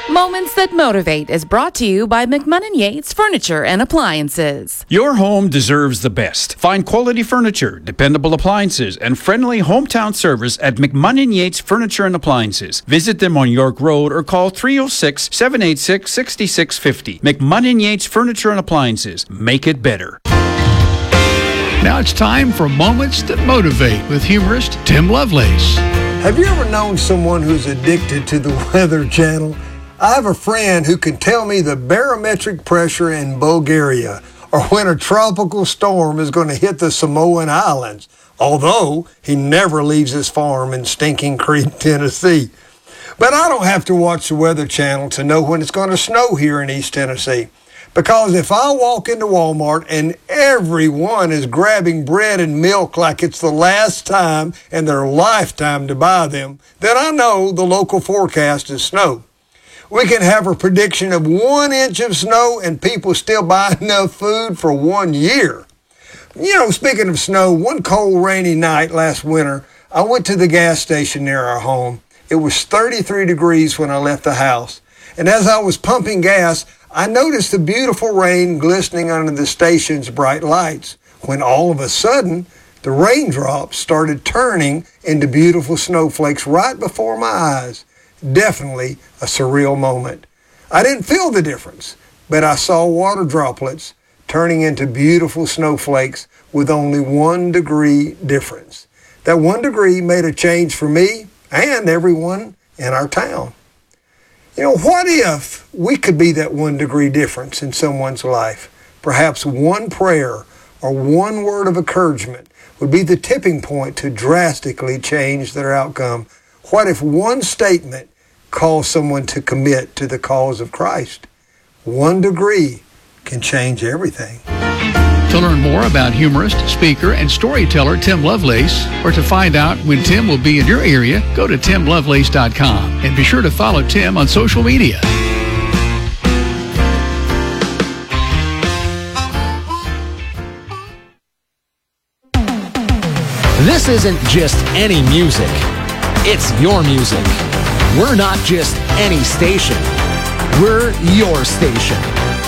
Moments That Motivate is brought to you by McMunn & Yates Furniture and Appliances. Your home deserves the best. Find quality furniture, dependable appliances, and friendly hometown service at McMunn & Yates Furniture and Appliances. Visit them on York Road or call 306-786-6650. McMunn & Yates Furniture and Appliances. Make it better. Now it's time for Moments That Motivate with humorist Tim Lovelace. Have you ever known someone who's addicted to the Weather Channel? I have a friend who can tell me the barometric pressure in Bulgaria or when a tropical storm is going to hit the Samoan Islands, although he never leaves his farm in Stinking Creek, Tennessee. But I don't have to watch the Weather Channel to know when it's going to snow here in East Tennessee. Because if I walk into Walmart and everyone is grabbing bread and milk like it's the last time in their lifetime to buy them, then I know the local forecast is snow. We can have a prediction of 1 inch of snow and people still buy enough food for 1 year. You know, speaking of snow, one cold, rainy night last winter, I went to the gas station near our home. It was 33 degrees when I left the house. And as I was pumping gas, I noticed the beautiful rain glistening under the station's bright lights, when all of a sudden, the raindrops started turning into beautiful snowflakes right before my eyes. Definitely a surreal moment. I didn't feel the difference, but I saw water droplets turning into beautiful snowflakes with only 1 degree difference. That 1 degree made a change for me and everyone in our town. You know, what if we could be that 1 degree difference in someone's life? Perhaps one prayer or one word of encouragement would be the tipping point to drastically change their outcome. What if one statement calls someone to commit to the cause of Christ? 1 degree can change everything. To learn more about humorist, speaker, and storyteller Tim Lovelace, or to find out when Tim will be in your area, go to timlovelace.com and be sure to follow Tim on social media. This isn't just any music. It's your music. We're not just any station. We're your station.